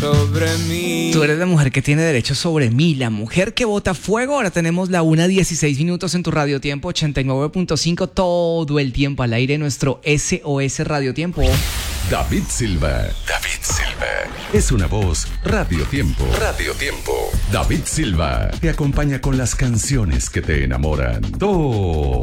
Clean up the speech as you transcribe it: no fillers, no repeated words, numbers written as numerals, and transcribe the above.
sobre mí. Tú eres la mujer que tiene derecho sobre mí, la mujer que bota fuego. Ahora tenemos la 1:16 en tu Radio Tiempo 89.5, todo el tiempo al aire, nuestro SOS Radio Tiempo. David Silva. Es una voz Radio Tiempo. David Silva te acompaña con las canciones que te enamoran. Todo